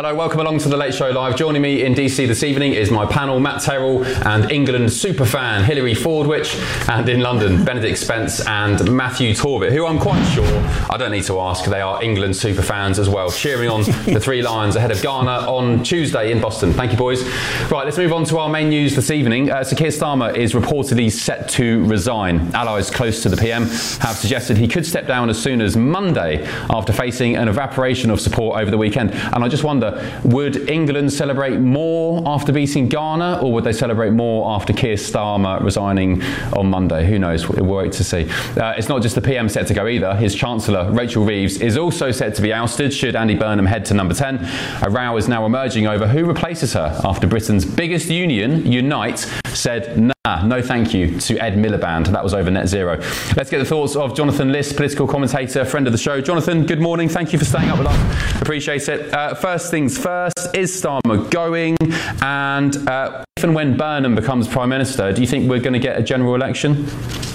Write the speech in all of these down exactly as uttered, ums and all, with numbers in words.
Hello, welcome along to the Late Show Live. Joining me in D C this evening is my panel, Matt Terrell and England superfan Hilary Fordwich, and in London, Benedict Spence and Matthew Torbitt, who I'm quite sure, I don't need to ask, they are England superfans as well, cheering on the Three Lions ahead of Ghana on Tuesday in Boston. Thank you, boys. Right, let's move on to our main news this evening. Uh, Sir Keir Starmer is reportedly set to resign. Allies close to the P M have suggested he could step down as soon as Monday after facing an evaporation of support over the weekend. And I just wonder, would England celebrate more after beating Ghana, or would they celebrate more after Keir Starmer resigning on Monday? Who knows? We'll wait to see. Uh, it's not just the P M set to go either. His Chancellor, Rachel Reeves, is also set to be ousted should Andy Burnham head to number ten. A row is now emerging over who replaces her after Britain's biggest union, Unite, said nah, no thank you to Ed Miliband. That was over net zero. Let's get the thoughts of Jonathan Liss, political commentator, friend of the show. Jonathan, good morning. Thank you for staying up with us. Appreciate it. Uh, first things first, is Starmer going? And uh, if and when Burnham becomes Prime Minister, do you think we're going to get a general election?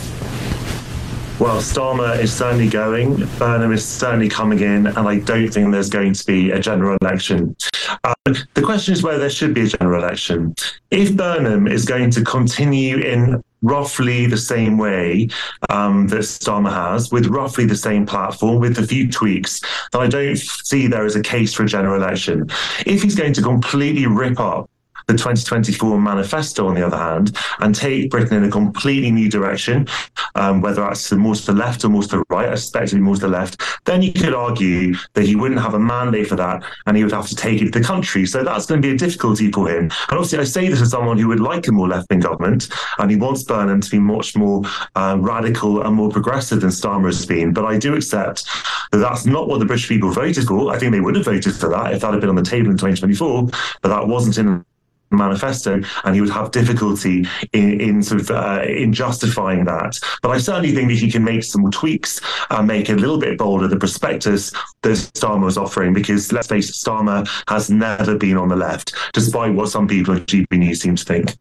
Well, Starmer is certainly going, Burnham is certainly coming in, and I don't think there's going to be a general election. Uh, the question is whether there should be a general election. If Burnham is going to continue in roughly the same way um, that Starmer has, with roughly the same platform, with a few tweaks, then I don't see there is a case for a general election. If he's going to completely rip up the twenty twenty-four manifesto, on the other hand, and take Britain in a completely new direction, um, whether that's more to the left or more to the right, I suspect it'd be more to the left, then you could argue that he wouldn't have a mandate for that and he would have to take it to the country. So that's going to be a difficulty for him. And obviously I say this as someone who would like a more left-wing government, and he wants Burnham to be much more uh, radical and more progressive than Starmer has been. But I do accept that that's not what the British people voted for. I think they would have voted for that if that had been on the table in twenty twenty-four, but that wasn't in manifesto, and he would have difficulty in, in sort of uh, in justifying that. But I certainly think that he can make some tweaks and make it a little bit bolder the prospectus that Starmer was offering, because let's face it, Starmer has never been on the left, despite what some people at G B News seem to think.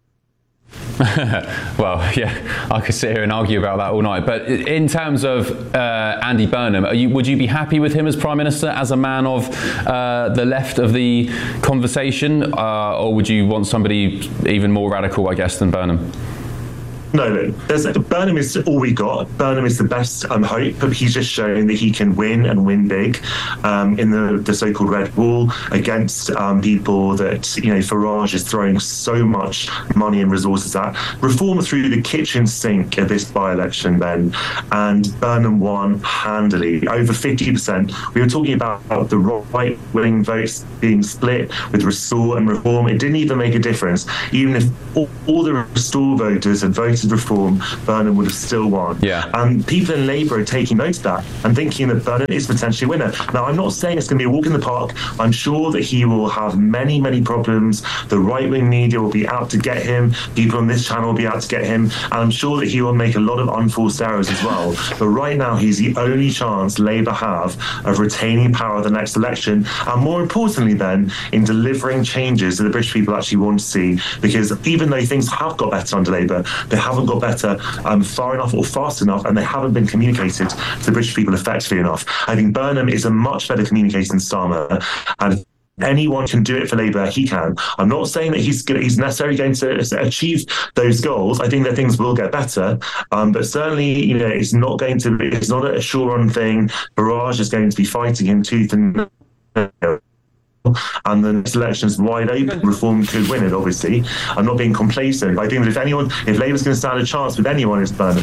Well, yeah, I could sit here and argue about that all night. But in terms of uh, Andy Burnham, are you, would you be happy with him as Prime Minister, as a man of uh, the left of the conversation, uh, or would you want somebody even more radical, I guess, than Burnham? No, no. There's, Burnham is all we got. Burnham is the best um, hope, but he's just shown that he can win and win big um, in the, the so-called Red Wall against um, people that, you know, Farage is throwing so much money and resources at. Reform through the kitchen sink at this by-election, Ben, and Burnham won handily, over fifty percent. We were talking about the right-wing votes being split with Restore and Reform. It didn't even make a difference. Even if all, all the Restore voters had voted Reform, Burnham would have still won. Yeah. And people in Labour are taking note of that and thinking that Burnham is potentially a winner. Now, I'm not saying it's going to be a walk in the park. I'm sure that he will have many, many problems. The right-wing media will be out to get him. People on this channel will be out to get him. And I'm sure that he will make a lot of unforced errors as well. But right now, he's the only chance Labour have of retaining power at the next election. And more importantly, then, in delivering changes that the British people actually want to see. Because even though things have got better under Labour, they haven't got better um, far enough or fast enough, and they haven't been communicated to the British people effectively enough. I think Burnham is a much better communicator than Starmer, and if anyone can do it for Labour, he can. I'm not saying that he's he's necessarily going to achieve those goals. I think that things will get better, um, but certainly, you know, it's not going to be, it's not a sure-run thing. Farage is going to be fighting him tooth and nail. And the next election is wide open. Reform could win it, obviously. I'm not being complacent, but I think that if anyone, if Labour's going to stand a chance with anyone, it's Burnham.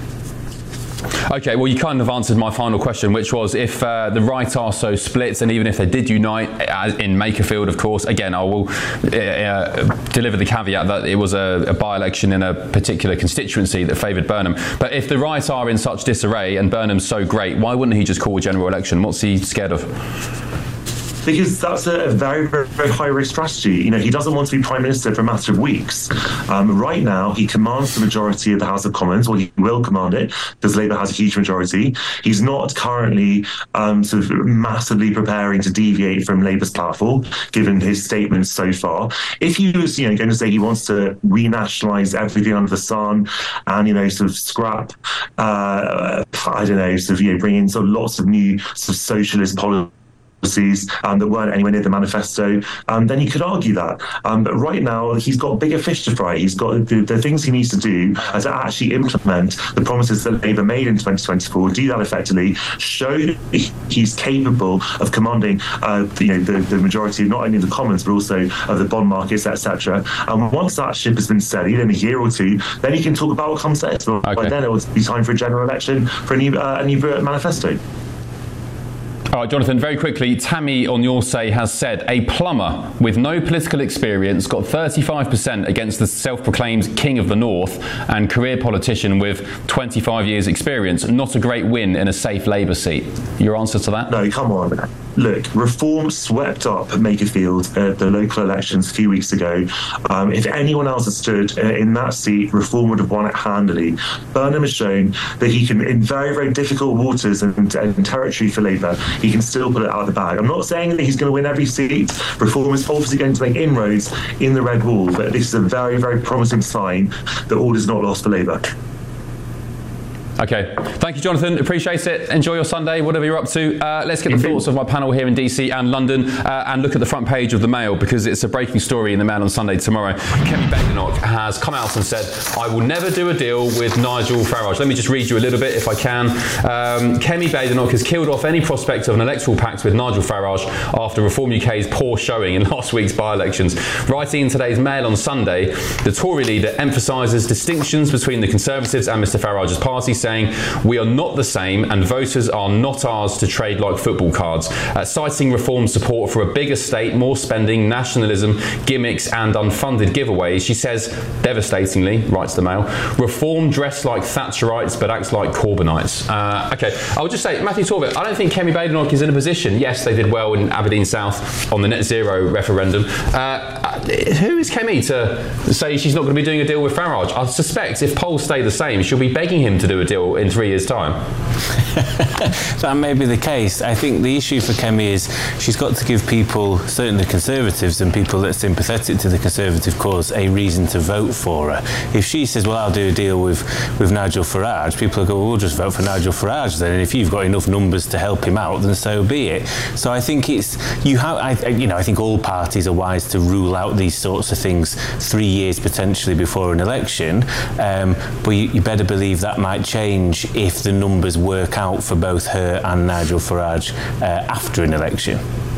Okay, well, you kind of answered my final question, which was if uh, the right are so split, and even if they did unite, as in Makerfield, of course, again, I will uh, uh, deliver the caveat that it was a, a by-election in a particular constituency that favoured Burnham. But if the right are in such disarray and Burnham's so great, why wouldn't he just call a general election? What's he scared of? Because that's a very, very, very high-risk strategy. You know, he doesn't want to be Prime Minister for a matter of weeks. Um, right now, he commands the majority of the House of Commons, or he will command it, because Labour has a huge majority. He's not currently um, sort of massively preparing to deviate from Labour's platform, given his statements so far. If he was, you know, going to say he wants to renationalise everything under the sun and, you know, sort of scrap, uh, I don't know, sort of, you know, bring in sort of lots of new sort of socialist policies, policies um, that weren't anywhere near the manifesto, um, then you could argue that. Um, but right now, he's got bigger fish to fry. He's got the, the things he needs to do uh, to actually implement the promises that Labour made in twenty twenty-four, do that effectively, show that he's capable of commanding uh, the, you know, the, the majority, not only of the Commons, but also of the bond markets, et cetera. And once that ship has been steadied in a year or two, then he can talk about what comes next. Okay. By then it will be time for a general election, for a new, uh, a new manifesto. All right, Jonathan, very quickly, Tammy on your say has said, a plumber with no political experience got thirty-five percent against the self-proclaimed King of the North and career politician with twenty-five years experience. Not a great win in a safe Labour seat. Your answer to that? No, come on. Look, Reform swept up Makerfield at the local elections a few weeks ago. Um, if anyone else had stood uh, in that seat, Reform would have won it handily. Burnham has shown that he can, in very, very difficult waters and, and territory for Labour, he can still pull it out of the bag. I'm not saying that he's going to win every seat. Reform is obviously going to make inroads in the Red Wall, but this is a very, very promising sign that all is not lost for Labour. Okay, thank you, Jonathan. Appreciate it. Enjoy your Sunday, whatever you're up to. Uh, let's get the thoughts of my panel here in D C and London uh, and look at the front page of the Mail, because it's a breaking story in the Mail on Sunday tomorrow. Kemi Badenoch has come out and said, I will never do a deal with Nigel Farage. Let me just read you a little bit if I can. Um, Kemi Badenoch has killed off any prospect of an electoral pact with Nigel Farage after Reform U K's poor showing in last week's by-elections. Writing in today's Mail on Sunday, the Tory leader emphasises distinctions between the Conservatives and Mr Farage's party, saying, we are not the same and voters are not ours to trade like football cards. Uh, citing Reform support for a bigger state, more spending, nationalism, gimmicks and unfunded giveaways, she says, devastatingly, writes the Mail, Reform dress like Thatcherites but acts like Corbynites. Uh, okay, I'll just say, Matthew Torbett, I don't think Kemi Badenoch is in a position, yes, they did well in Aberdeen South on the net zero referendum. Uh, who is Kemi to say she's not going to be doing a deal with Farage? I suspect if polls stay the same, she'll be begging him to do a deal in three years' time. That may be the case. I think the issue for Kemi is she's got to give people, certainly the Conservatives and people that are sympathetic to the Conservative cause, a reason to vote for her. If she says, well, I'll do a deal with, with Nigel Farage, people will go, well, we'll just vote for Nigel Farage then. And if you've got enough numbers to help him out, then so be it. So I think it's, you have, I, you know, I think all parties are wise to rule out these sorts of things three years potentially before an election. Um, but you, you better believe that might change if the numbers work out for both her and Nigel Farage uh, after an election.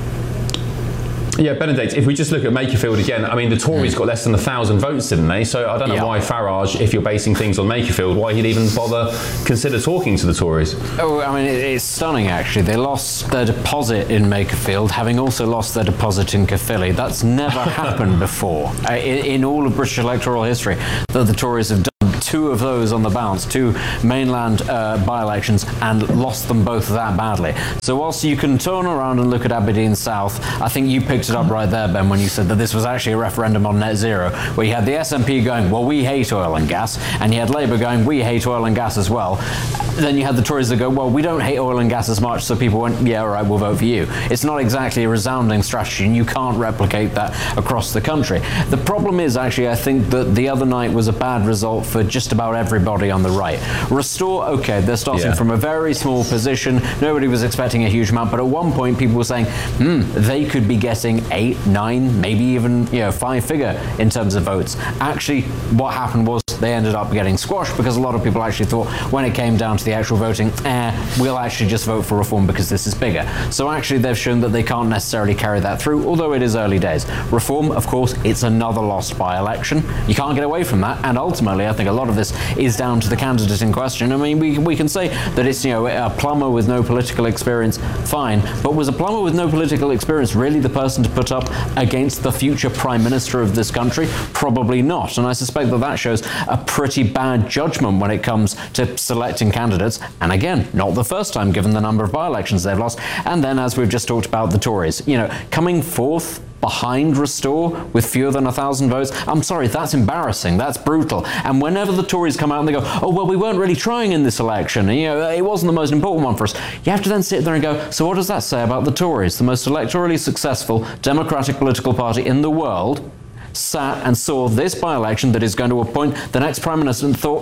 Yeah, Benedict, if we just look at Makerfield again, I mean, the Tories got less than a thousand votes, didn't they? So I don't know yeah. why Farage, if you're basing things on Makerfield, why he'd even bother consider talking to the Tories. Oh, I mean, it's stunning, actually. They lost their deposit in Makerfield, having also lost their deposit in Caerphilly. That's never happened before uh, in, in all of British electoral history that the Tories have done two of those on the bounce, two mainland uh, by-elections, and lost them both that badly. So whilst you can turn around and look at Aberdeen South, I think you picked it up right there, Ben, when you said that this was actually a referendum on net zero, where you had the S N P going, well, we hate oil and gas, and you had Labour going, we hate oil and gas as well. Then you had the Tories that go, well, we don't hate oil and gas as much, so people went, yeah, all right, we'll vote for you. It's not exactly a resounding strategy, and you can't replicate that across the country. The problem is, actually, I think that the other night was a bad result for just about everybody on the right. Restore, okay, they're starting yeah. from a very small position. Nobody was expecting a huge amount, but at one point people were saying, hmm, they could be getting eight, nine, maybe even, you know, five figure in terms of votes. Actually, what happened was they ended up getting squashed because a lot of people actually thought when it came down to the actual voting, eh, we'll actually just vote for Reform because this is bigger. So actually they've shown that they can't necessarily carry that through, although it is early days. Reform, of course, it's another lost by-election. You can't get away from that, and ultimately I think a lot of this is down to the candidate in question. I mean, we, we can say that it's, you know, a plumber with no political experience, fine, but was a plumber with no political experience really the person to put up against the future Prime Minister of this country? Probably not, and I suspect that that shows a pretty bad judgment when it comes to selecting candidates, and again, not the first time given the number of by-elections they've lost. And then, as we've just talked about, the Tories, you know, coming fourth behind Restore with fewer than a thousand votes. I'm sorry, that's embarrassing. That's brutal. And whenever the Tories come out and they go, oh, well, we weren't really trying in this election, and, you know, it wasn't the most important one for us, you have to then sit there and go, so what does that say about the Tories, the most electorally successful democratic political party in the world, sat and saw this by-election that is going to appoint the next Prime Minister and thought,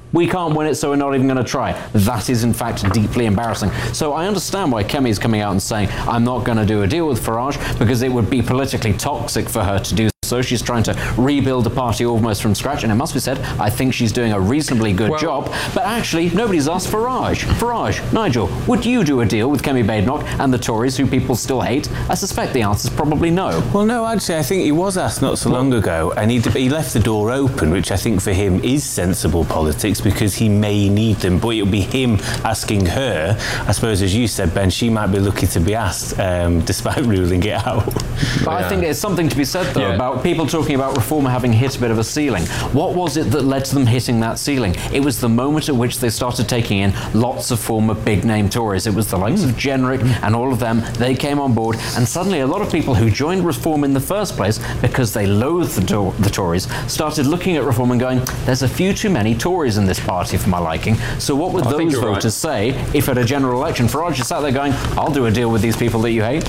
We can't win it, so we're not even going to try. That is, in fact, deeply embarrassing. So I understand why Kemi is coming out and saying, I'm not going to do a deal with Farage, because it would be politically toxic for her to do so. She's trying to rebuild the party almost from scratch, and it must be said, I think she's doing a reasonably good well, job. But actually, nobody's asked Farage. Farage, Nigel, would you do a deal with Kemi Badenoch and the Tories, who people still hate? I suspect the answer's probably no. Well, no, actually, I think he was asked not so long ago, and he, he left the door open, which I think for him is sensible politics, because he may need them, but it'll be him asking her. I suppose, as you said, Ben, she might be lucky to be asked, um, despite ruling it out. But yeah. I think there's something to be said, though, yeah. about people talking about Reform having hit a bit of a ceiling. What was it that led to them hitting that ceiling? It was the moment at which they started taking in lots of former big-name Tories. It was the likes mm. of Jenrick mm. and all of them. They came on board, and suddenly a lot of people who joined Reform in the first place because they loathed the, to- the Tories started looking at Reform and going, there's a few too many Tories in this party for my liking. So what would I those voters right. say if at a general election Farage sat there going, I'll do a deal with these people that you hate?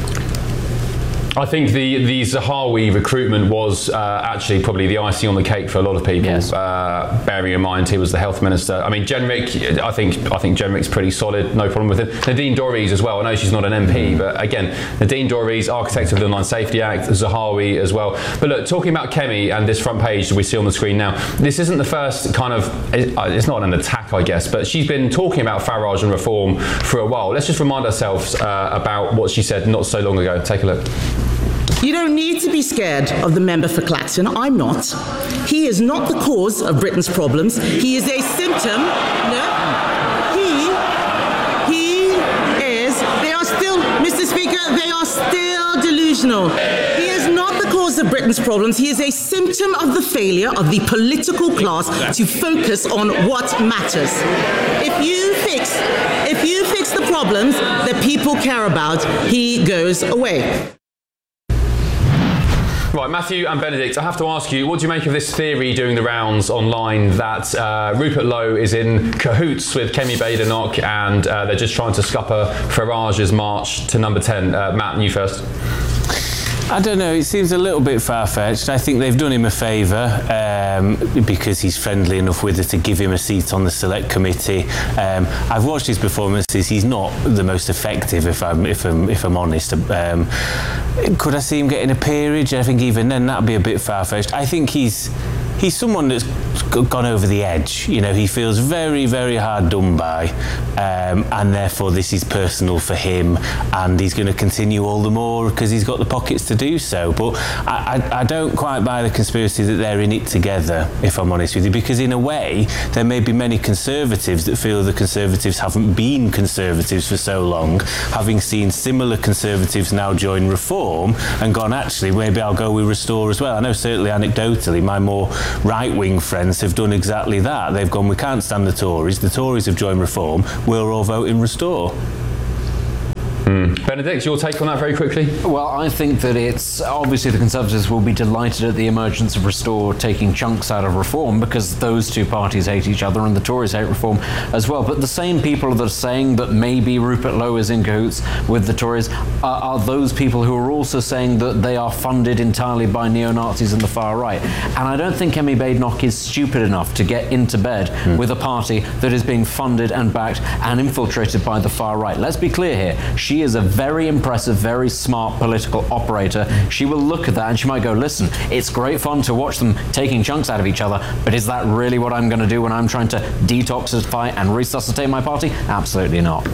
I think the, the Zahawi recruitment was uh, actually probably the icing on the cake for a lot of people. Yes. Uh, bearing in mind he was the health minister. I mean, Jenrick, I think I think Jenrick's pretty solid, no problem with him. Nadine Dorries as well. I know she's not an M P, but again, Nadine Dorries, architect of the Online Safety Act, Zahawi as well. But look, talking about Kemi and this front page that we see on the screen now, this isn't the first kind of, it's not an attack, I guess, but she's been talking about Farage and Reform for a while. Let's just remind ourselves uh, about what she said not so long ago. Take a look. You don't need to be scared of the member for Clacton. I'm not. He is not the cause of Britain's problems. He is a symptom. No. He, he is, they are still, Mister Speaker, they are still delusional. He is not the cause of Britain's problems. He is a symptom of the failure of the political class to focus on what matters. If you fix, if you fix the problems that people care about, he goes away. Right, Matthew and Benedict, I have to ask you, what do you make of this theory doing the rounds online that uh, Rupert Lowe is in cahoots with Kemi Badenoch and uh, they're just trying to scupper Farage's march to number ten? Uh, Matt, you first. I don't know, it seems a little bit far-fetched. I think they've done him a favour um, because he's friendly enough with her to give him a seat on the select committee. Um, I've watched his performances. He's not the most effective, if I'm if I'm if I'm honest. Um, could I see him getting a peerage? I think even then that'd be a bit far-fetched. I think he's he's someone that's gone over the edge. You know, he feels very, very hard done by, um, and therefore this is personal for him, and he's going to continue all the more because he's got the pockets to do so. But I, I, I don't quite buy the conspiracy that they're in it together, if I'm honest with you, because in a way there may be many Conservatives that feel the Conservatives haven't been Conservatives for so long, having seen similar Conservatives now join Reform and gone, actually, maybe I'll go with Restore as well. I know certainly anecdotally my more right-wing friends have done exactly that. They've gone, we can't stand the Tories, the Tories have joined Reform, we'll all vote in Restore. Mm. Benedict, your take on that very quickly? Well, I think that it's obviously the Conservatives will be delighted at the emergence of Restore taking chunks out of Reform, because those two parties hate each other and the Tories hate Reform as well. But the same people that are saying that maybe Rupert Lowe is in cahoots with the Tories are, are those people who are also saying that they are funded entirely by neo-Nazis and the far right. And I don't think Kemi Badenoch is stupid enough to get into bed mm. with a party that is being funded and backed and infiltrated by the far right. Let's be clear here. She is a very impressive, very smart political operator. She will look at that and she might go, listen, it's great fun to watch them taking chunks out of each other, but is that really what I'm going to do when I'm trying to detoxify and resuscitate my party? Absolutely not.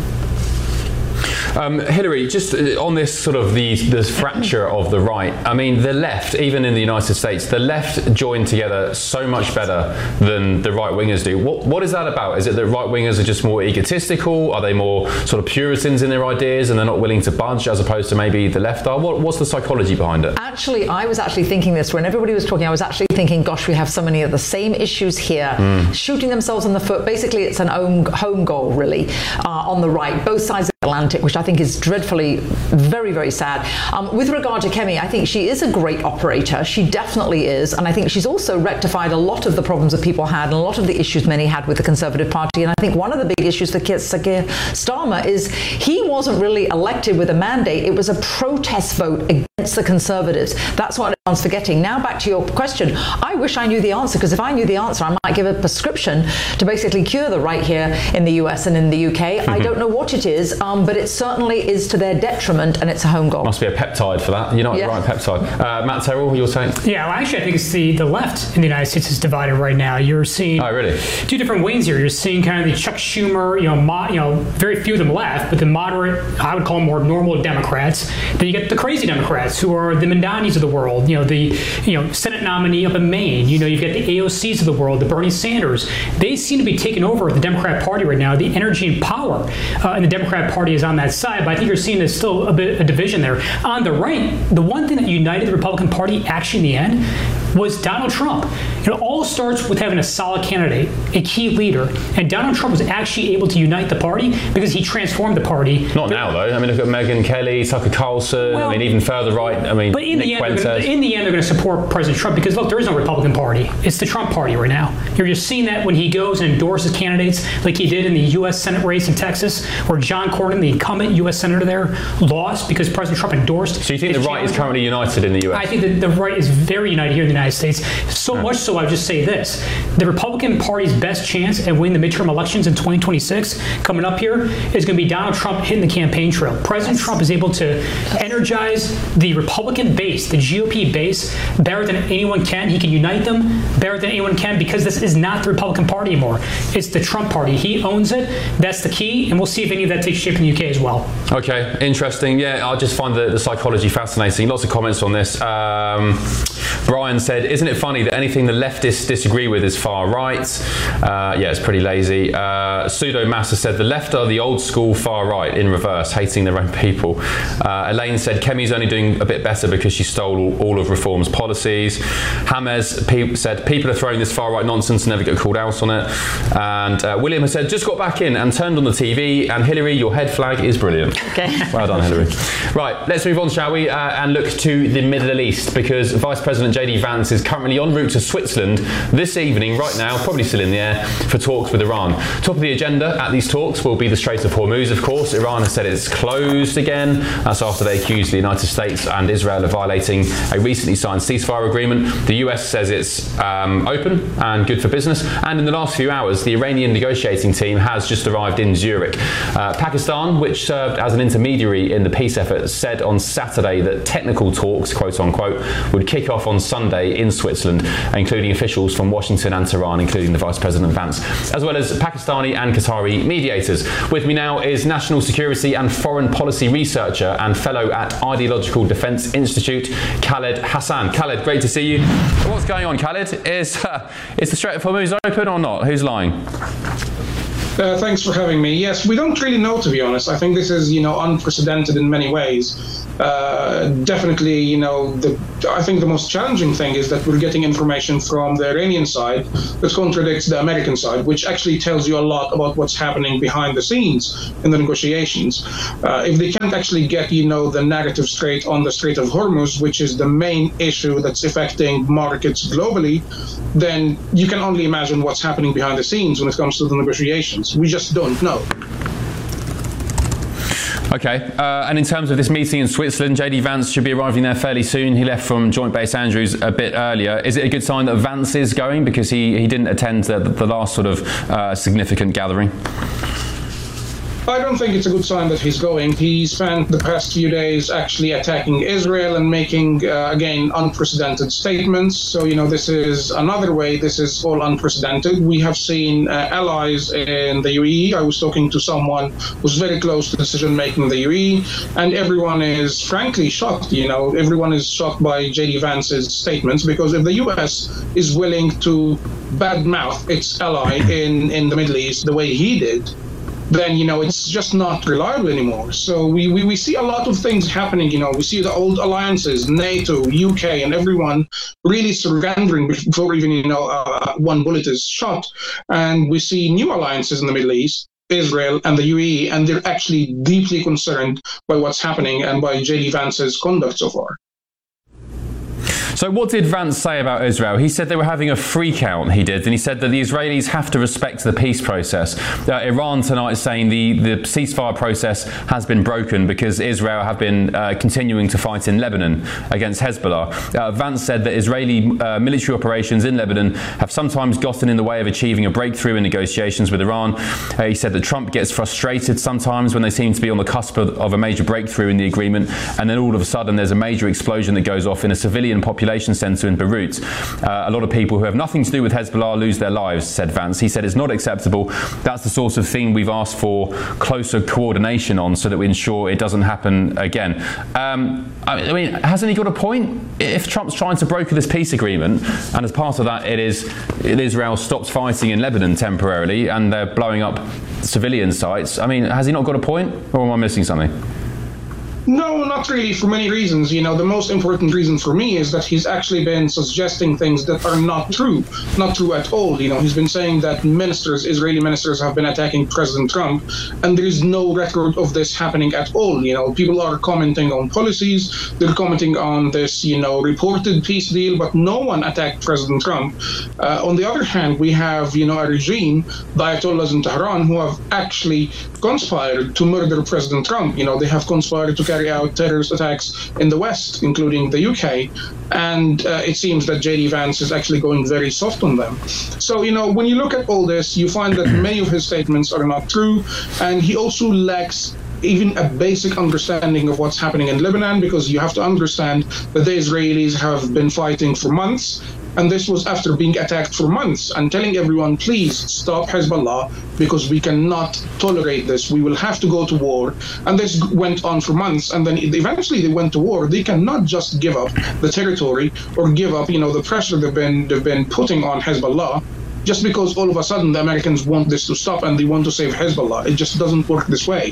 Um, Hilary, just on this sort of the, the fracture of the right, I mean, the left, even in the United States, the left join together so much better than the right-wingers do. What, what is that about? Is it that right-wingers are just more egotistical? Are they more sort of Puritans in their ideas and they're not willing to budge, as opposed to maybe the left are? What, what's the psychology behind it? Actually, I was actually thinking this when everybody was talking. I was actually thinking, gosh, we have so many of the same issues here, mm. shooting themselves in the foot. Basically, it's an own home goal, really, uh, on the right, both sides of the Atlantic, which I think is dreadfully, very, very sad. Um, with regard to Kemi, I think she is a great operator. She definitely is. And I think she's also rectified a lot of the problems that people had and a lot of the issues many had with the Conservative Party. And I think one of the big issues for Keir Starmer is he wasn't really elected with a mandate. It was a protest vote against the Conservatives. That's what everyone's forgetting. Now back to your question. I wish I knew the answer, because if I knew the answer, I might give a prescription to basically cure the right here in the U S and in the U K. Mm-hmm. I don't know what it is, um, but it certainly is to their detriment, and it's a home goal. Must be a peptide for that. You're not yeah. the right peptide. Uh, Matt Terrell, you're saying? Yeah, well, actually, I think it's the, the left in the United States is divided right now. You're seeing oh, really? two different wings here. You're seeing kind of the Chuck Schumer, you know, mo- you know, very few of them left, but the moderate, I would call them more normal Democrats. Then you get the crazy Democrats, who are the Mandanis of the world. You know, the you know Senate nominee up in Maine. You know, you've got the A O Cs of the world, the Bernie Sanders. They seem to be taking over the Democrat Party right now. The energy and power uh, in the Democrat Party is on that side, but I think you're seeing there's still a bit a division there. On the right, the one thing that united the Republican Party actually in the end was Donald Trump. It all starts with having a solid candidate, a key leader, and Donald Trump was actually able to unite the party because he transformed the party. Not but, now, though. I mean, look at Megyn Kelly, Tucker Carlson. Well, I mean, even further right. I mean, but in Nick the end, Fuentes. Gonna, in the end, they're going to support President Trump because look, there is no Republican Party. It's the Trump Party right now. You're just seeing that when he goes and endorses candidates, like he did in the U S Senate race in Texas, where John Cornyn, the incumbent U S senator there, lost because President Trump endorsed. So you think the right is currently united in the U S? I think that the right is very united here in the United States. So yeah. much so, I would just say this: the Republican Party's best chance at winning the midterm elections in twenty twenty-six coming up here is going to be Donald Trump hitting the campaign trail. President yes. Trump is able to energize the Republican base, the G O P base, better than anyone can. He can unite them better than anyone can because this is not the Republican Party anymore. It's the Trump Party. He owns it. That's the key, and we'll see if any of that takes shape in the U K as well. Okay, interesting. Yeah, I just find the, the psychology fascinating. Lots of comments on this. Um, Brian said, isn't it funny that anything the leftists disagree with is far right? Uh, yeah, it's pretty lazy. Uh, Pseudo Massa said, the left are the old school far right in reverse, hating their own people. Uh, Elaine said, Kemi's only doing a bit better because she stole all, all of Reform's policies. James pe- said, people are throwing this far right nonsense and never get called out on it. And uh, William has said, just got back in and turned on the T V, and Hillary, your head flag is brilliant. Okay. Well done, Hillary. Right, let's move on, shall we, uh, and look to the Middle East, because Vice President J D Vance is currently en route to Switzerland this evening, right now, probably still in the air, for talks with Iran. Top of the agenda at these talks will be the Strait of Hormuz, of course. Iran has said it's closed again. That's after they accused the United States and Israel of violating a recently signed ceasefire agreement. The U S says it's um, open and good for business. And in the last few hours, the Iranian negotiating team has just arrived in Zurich. Uh, Pakistan, which served as an intermediary in the peace effort, said on Saturday that technical talks, quote unquote, would kick off on Sunday in Switzerland, including officials from Washington and Tehran, including the Vice President Vance, as well as Pakistani and Qatari mediators. With me now is national security and foreign policy researcher and fellow at Ideological Defence Institute, Khaled Hassan. Khaled, great to see you. What's going on, Khaled? Is, uh, is the Strait of Hormuz open or not? Who's lying? Uh, thanks for having me. Yes, we don't really know, to be honest. I think this is, you know, unprecedented in many ways. Uh, definitely, you know, the, I think the most challenging thing is that we're getting information from the Iranian side that contradicts the American side, which actually tells you a lot about what's happening behind the scenes in the negotiations. Uh, if they can't actually get, you know, the narrative straight on the Strait of Hormuz, which is the main issue that's affecting markets globally, then you can only imagine what's happening behind the scenes when it comes to the negotiations. We just don't know. Okay, uh, and in terms of this meeting in Switzerland, J D Vance should be arriving there fairly soon. He left from Joint Base Andrews a bit earlier. Is it a good sign that Vance is going, because he, he didn't attend the, the last sort of uh, significant gathering? I don't think it's a good sign that he's going. He spent the past few days actually attacking Israel and making, uh, again, unprecedented statements. So, you know, this is another way. This is all unprecedented. We have seen uh, allies in the U A E. I was talking to someone who's very close to decision-making in the U A E, and everyone is frankly shocked. You know, everyone is shocked by J D Vance's statements, because if the U S is willing to badmouth its ally in, in the Middle East the way he did, then, you know, it's just not reliable anymore. So we, we, we see a lot of things happening. You know, we see the old alliances, NATO, U K, and everyone really surrendering before even, you know, uh, one bullet is shot. And we see new alliances in the Middle East, Israel and the U A E, and they're actually deeply concerned by what's happening and by J D Vance's conduct so far. So what did Vance say about Israel? He said they were having a freak out, he did, and he said that the Israelis have to respect the peace process. Uh, Iran tonight is saying the, the ceasefire process has been broken because Israel have been uh, continuing to fight in Lebanon against Hezbollah. Uh, Vance said that Israeli uh, military operations in Lebanon have sometimes gotten in the way of achieving a breakthrough in negotiations with Iran. Uh, he said that Trump gets frustrated sometimes when they seem to be on the cusp of, of a major breakthrough in the agreement, and then all of a sudden there's a major explosion that goes off in a civilian population centre in Beirut. Uh, a lot of people who have nothing to do with Hezbollah lose their lives, said Vance. He said it's not acceptable. That's the sort of thing we've asked for closer coordination on so that we ensure it doesn't happen again. Um, I mean, hasn't he got a point? If Trump's trying to broker this peace agreement, and as part of that it is Israel stops fighting in Lebanon temporarily and they're blowing up civilian sites, I mean, has he not got a point, or am I missing something? No, not really, for many reasons. You know, the most important reason for me is that he's actually been suggesting things that are not true, not true at all. You know, he's been saying that ministers, Israeli ministers, have been attacking President Trump, and there is no record of this happening at all. You know, people are commenting on policies, they're commenting on this, you know, reported peace deal, but no one attacked President Trump. Uh, on the other hand, we have, you know, a regime, the Ayatollahs in Tehran, who have actually conspired to murder President Trump. You know, they have conspired to carry out terrorist attacks in the West, including the U K, and uh, it seems that J D Vance is actually going very soft on them. So, you know, when you look at all this, you find that many of his statements are not true, and he also lacks even a basic understanding of what's happening in Lebanon, because you have to understand that the Israelis have been fighting for months, and this was after being attacked for months, and telling everyone, please stop Hezbollah, because we cannot tolerate this. We will have to go to war. And this went on for months, and then eventually they went to war. They cannot just give up the territory or give up, you know, the pressure they've been they've been putting on Hezbollah, just because all of a sudden the Americans want this to stop and they want to save Hezbollah. It just doesn't work this way.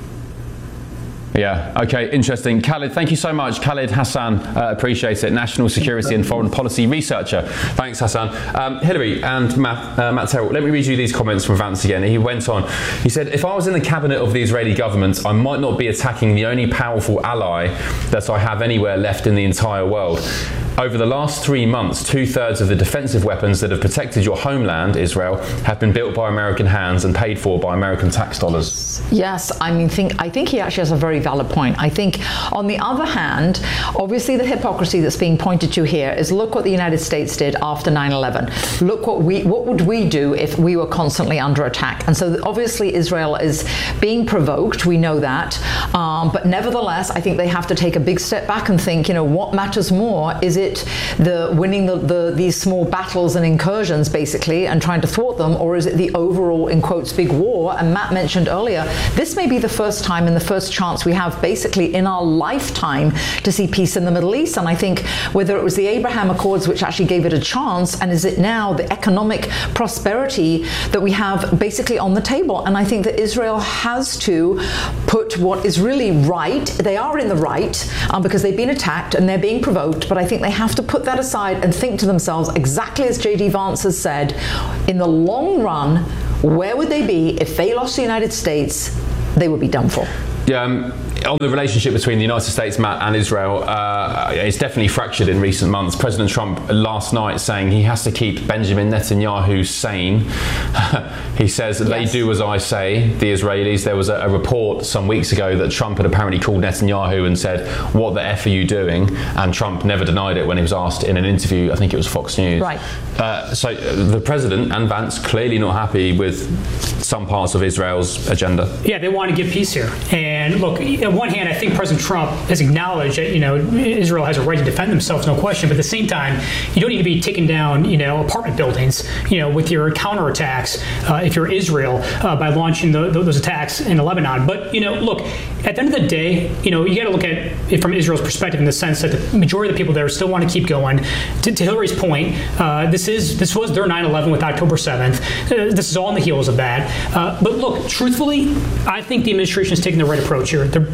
Yeah, okay, interesting. Khaled, thank you so much. Khaled Hassan, uh, appreciate it. National Security and Foreign Policy Researcher. Thanks, Hassan. Um, Hillary and Matt, uh, Matt Terrell, let me read you these comments from Vance again. He went on, he said, if I was in the cabinet of the Israeli government, I might not be attacking the only powerful ally that I have anywhere left in the entire world. Over the last three months, two-thirds of the defensive weapons that have protected your homeland, Israel, have been built by American hands and paid for by American tax dollars. Yes, I mean, think, I think he actually has a very valid point. I think, on the other hand, obviously the hypocrisy that's being pointed to here is look what the United States did after nine eleven. Look what we, what would we do if we were constantly under attack? And so obviously Israel is being provoked, we know that, um, but nevertheless, I think they have to take a big step back and think, you know, what matters more? Is it the winning the, the these small battles and incursions basically and trying to thwart them, or is it the overall, in quotes, big war? And Matt mentioned earlier, this may be the first time and the first chance we have basically in our lifetime to see peace in the Middle East. And I think whether it was the Abraham Accords which actually gave it a chance, and is it now the economic prosperity that we have basically on the table? And I think that Israel has to put what is really right. They are in the right um, because they've been attacked and they're being provoked, but I think they have to put that aside and think to themselves, exactly as J D Vance has said, in the long run, where would they be if they lost the United States? They would be done for. Yeah, um, on the relationship between the United States, Matt, and Israel, uh, it's definitely fractured in recent months. President Trump last night saying he has to keep Benjamin Netanyahu sane. He says that yes. They do as I say, the Israelis. There was a, a report some weeks ago that Trump had apparently called Netanyahu and said, what the F are you doing? And Trump never denied it when he was asked in an interview, I think it was Fox News. Right. Uh, so the president and Vance clearly not happy with some parts of Israel's agenda. Yeah, they want to get peace here. And look, on one hand, I think President Trump has acknowledged that, you know, Israel has a right to defend themselves, no question. But at the same time, you don't need to be taking down, you know, apartment buildings, you know, with your counterattacks uh, if you're Israel uh, by launching the, those attacks in Lebanon. But, you know, look, at the end of the day, you know, you got to look at it from Israel's perspective in the sense that the majority of the people there still want to keep going. To, to Hillary's point, uh, this is this was their nine eleven with October seventh. Uh, this is all on the heels of that. Uh, but look, truthfully, I think the administration is taking the right approach here. They're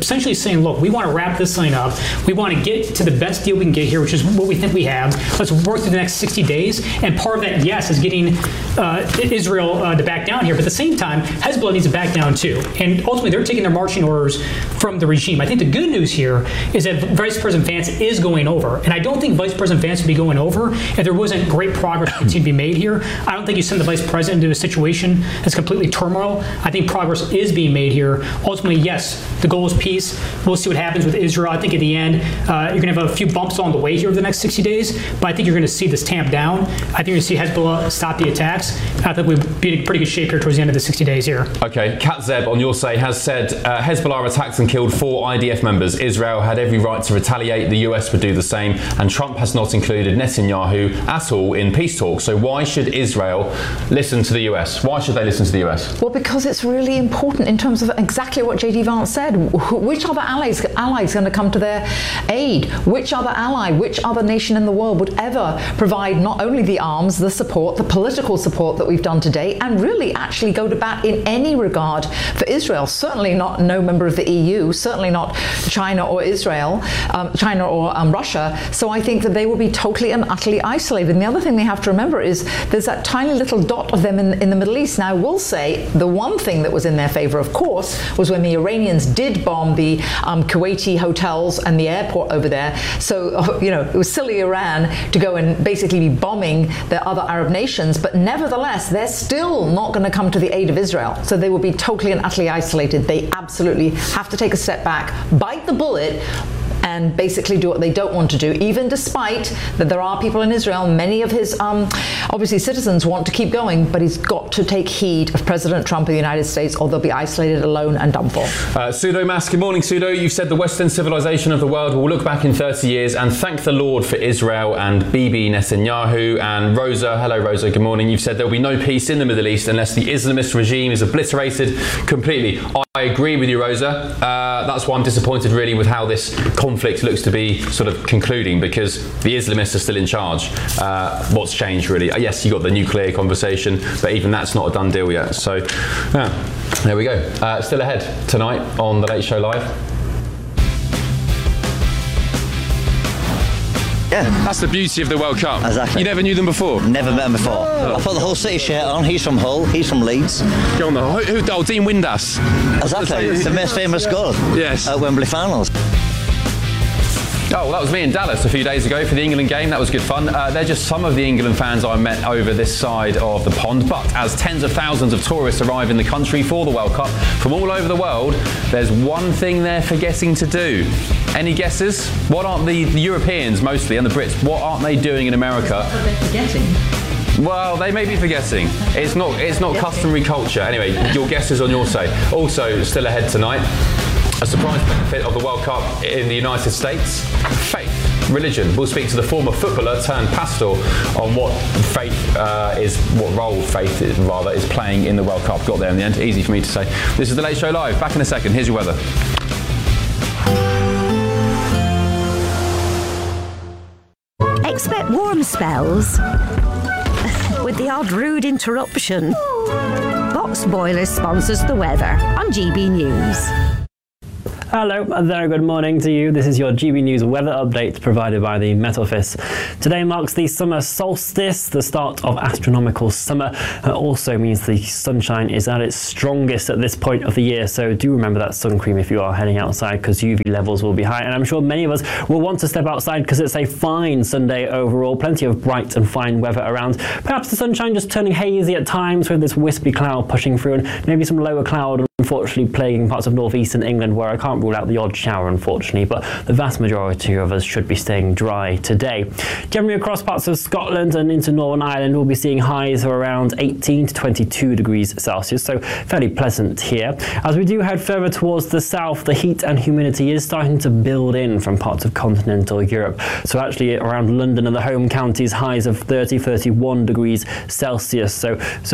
essentially saying, look, we want to wrap this thing up. We want to get to the best deal we can get here, which is what we think we have. Let's work through the next sixty days. And part of that, yes, is getting uh, Israel uh, to back down here. But at the same time, Hezbollah needs to back down too. And ultimately, they're taking their marching orders from the regime. I think the good news here is that Vice President Vance is going over. And I don't think Vice President Vance would be going over if there wasn't great progress that continue to be made here. I don't think you send the Vice President into a situation that's completely turmoil. I think progress is being made here. Ultimately, yes, the goal is peace. We'll see what happens with Israel. I think at the end, uh, you're going to have a few bumps on the way here over the next sixty days, but I think you're going to see this tamp down. I think you're going to see Hezbollah stop the attacks. I think we'll be in pretty good shape here towards the end of the sixty days here. Okay, Kat Zeb, on your say, has said uh, Hezbollah attacked and killed four I D F members. Israel had every right to retaliate. The U S would do the same. And Trump has not included Netanyahu at all in peace talks. So why should Israel listen to the U S? Why should they listen to the U S? Well, because it's really important in terms of exactly what J D Vance said. Which other allies allies going to come to their aid? Which other ally, which other nation in the world would ever provide not only the arms, the support, the political support that we've done today, and really actually go to bat in any regard for Israel? Certainly not no member of the E U, certainly not China or Israel, um, China or um, Russia. So I think that they will be totally and utterly isolated. And the other thing they have to remember is there's that tiny little dot of them in, in the Middle East. Now, I will say the one thing that was in their favor, of course, was when the Iranians did bomb the um, Kuwaiti hotels and the airport over there. So, you know, it was silly Iran to go and basically be bombing the other Arab nations, but nevertheless, they're still not going to come to the aid of Israel. So they will be totally and utterly isolated. They absolutely have to take a step back, bite the bullet, and basically do what they don't want to do, even despite that there are people in Israel, many of his um, obviously citizens want to keep going, but he's got to take heed of President Trump of the United States, or they'll be isolated, alone, and done for. Uh, Sudo Mas, good morning, Sudo. You've said the Western civilization of the world will look back in thirty years and thank the Lord for Israel and Bibi Netanyahu. And Rosa, hello Rosa, good morning. You've said there'll be no peace in the Middle East unless the Islamist regime is obliterated completely. I agree with you, Rosa. Uh, that's why I'm disappointed really with how this conflict looks to be sort of concluding, because the Islamists are still in charge. Uh, what's changed really? Uh, yes, you got the nuclear conversation, but even that's not a done deal yet. So yeah, there we go. Uh, still ahead tonight on The Late Show Live. Yeah. That's the beauty of the World Cup. Exactly. You never knew them before? Never met them before. Oh. I put the whole City shirt on. He's from Hull. He's from Leeds. Go on the who, who, oh, Dean Windass. Exactly. It's the most famous goal. Yes. At Wembley finals. Oh, well, that was me in Dallas a few days ago for the England game. That was good fun. Uh, they're just some of the England fans I met over this side of the pond. But as tens of thousands of tourists arrive in the country for the World Cup from all over the world, there's one thing they're forgetting to do. Any guesses? What aren't the, the Europeans mostly and the Brits, what aren't they doing in America? What are they forgetting? Well, they may be forgetting. It's not, it's not customary culture. Anyway, your guess is on your say. Also, still ahead tonight, a surprise benefit of the World Cup in the United States, faith, religion. We'll speak to the former footballer turned pastor on what faith uh, is, what role faith is, rather is playing in the World Cup. Got there in the end. Easy for me to say. This is The Late Show Live. Back in a second. Here's your weather. Expect warm spells with the odd rude interruption. Box Boilers sponsors the weather on G B News. Hello, a very good morning to you. This is your G B News weather update provided by the Met Office. Today marks the summer solstice, the start of astronomical summer. It also means the sunshine is at its strongest at this point of the year, so do remember that sun cream if you are heading outside, because U V levels will be high. And I'm sure many of us will want to step outside because it's a fine Sunday overall. Plenty of bright and fine weather around. Perhaps the sunshine just turning hazy at times with this wispy cloud pushing through, and maybe some lower cloud unfortunately plaguing parts of northeastern England, where I can't rule out the odd shower unfortunately, but the vast majority of us should be staying dry today. Generally across parts of Scotland and into Northern Ireland, we'll be seeing highs of around eighteen to twenty-two degrees Celsius, so fairly pleasant here. As we do head further towards the south, the heat and humidity is starting to build in from parts of continental Europe. So actually around London and the home counties, highs of thirty, thirty-one degrees Celsius, so certainly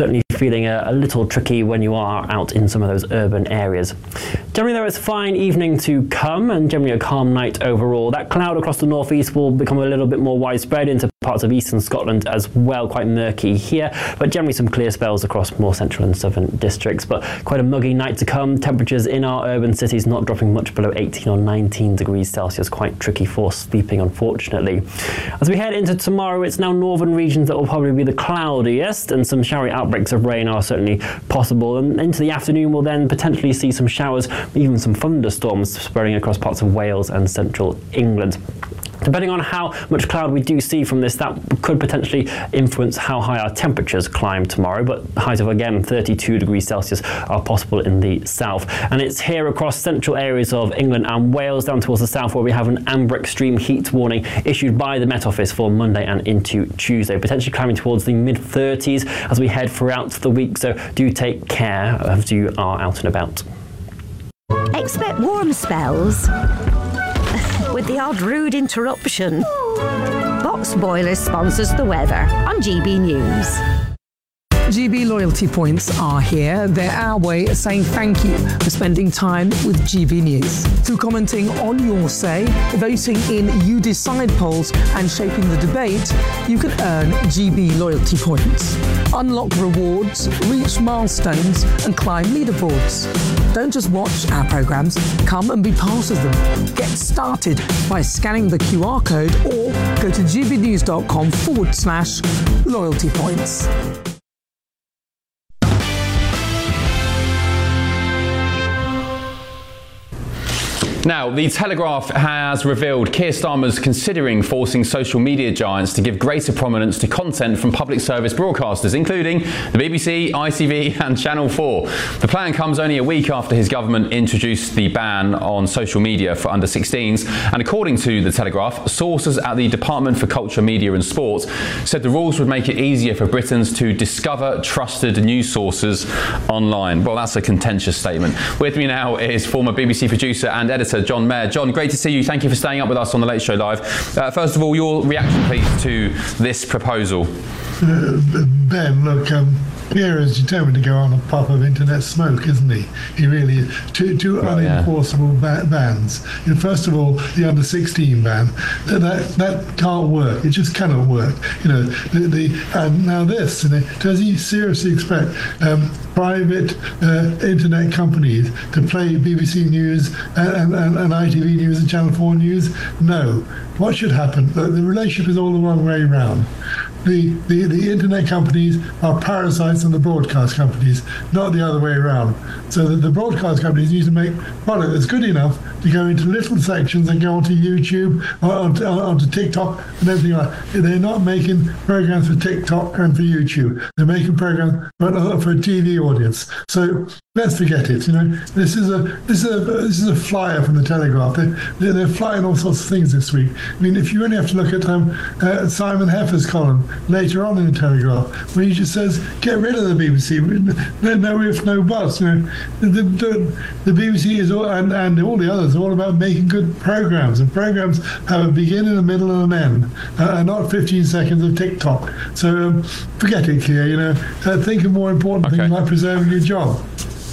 feeling a, a little tricky when you are out in some of those urban areas. Generally, though, it's a fine evening to come and generally a calm night overall. That cloud across the northeast will become a little bit more widespread into parts of eastern Scotland as well, quite murky here, but generally some clear spells across more central and southern districts. But quite a muggy night to come. Temperatures in our urban cities not dropping much below eighteen or nineteen degrees Celsius. Quite tricky for sleeping, unfortunately. As we head into tomorrow, it's now northern regions that will probably be the cloudiest, and some showery outbreaks of rain are certainly possible. And into the afternoon, we'll then potentially see some showers, even some thunderstorms spreading across parts of Wales and central England. Depending on how much cloud we do see from this, that could potentially influence how high our temperatures climb tomorrow, but highs of, again, thirty-two degrees Celsius are possible in the south. And it's here across central areas of England and Wales, down towards the south, where we have an amber extreme heat warning issued by the Met Office for Monday and into Tuesday, potentially climbing towards the mid thirties as we head throughout the week, so do take care as you are out and about. Expect warm spells with the odd rude interruption. Box Boilers sponsors the weather on G B News. G B loyalty points are here. They're our way of saying thank you for spending time with G B News. Through commenting on your say, voting in You Decide polls and shaping the debate, you can earn G B loyalty points. Unlock rewards, reach milestones and climb leaderboards. Don't just watch our programmes, come and be part of them. Get started by scanning the Q R code or go to gbnews.com forward slash loyalty points. Now, The Telegraph has revealed Keir Starmer's considering forcing social media giants to give greater prominence to content from public service broadcasters, including the B B C, I T V and Channel four. The plan comes only a week after his government introduced the ban on social media for under sixteens, and according to The Telegraph, sources at the Department for Culture, Media and Sport said the rules would make it easier for Britons to discover trusted news sources online. Well, that's a contentious statement. With me now is former B B C producer and editor John Mayer. John, great to see you. Thank you for staying up with us on The Late Show Live. Uh, first of all, your reaction, please, to this proposal. Uh, Ben, look, um, Pierre is determined to go on a puff of internet smoke, isn't he? He really is. Two, two well, unenforceable yeah. ba- bans. You know, first of all, the under sixteen ban. That, that that can't work. It just cannot work. You know, the, the and now this. You know, does he seriously expect um, private uh, internet companies to play B B C News and, and, and I T V News and Channel four News? No. What should happen? The, the relationship is all the wrong way round. The, the, the internet companies are parasites on the broadcast companies, not the other way around. So that the broadcast companies need to make product that's good enough to go into little sections and go onto YouTube, or onto, onto TikTok and everything like that. They're not making programs for TikTok and for YouTube. They're making programs for, for a T V audience. So let's forget it. You know, this is a this is a this is a flyer from the Telegraph. They're, they're, they're flying all sorts of things this week. I mean, if you only have to look at um, uh, Simon Heffer's column later on in the Telegraph, where he just says, "Get rid of the B B C. No, no if, no buts." You know, the, the, the B B C is all, and and all the others are all about making good programs, and programs have a beginning, a middle, and an end, uh, and not fifteen seconds of TikTok. So um, forget it, Keir. You know, uh, think of more important okay. things like preserving your job.